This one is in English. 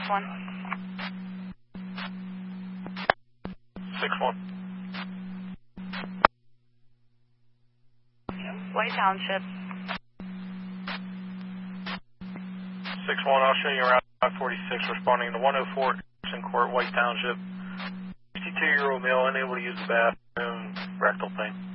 6-1. 6-1. White Township. 6-1, I'll show you around 546, responding to 104 in Court, White Township. 62-year-old male unable to use the bathroom, rectal pain.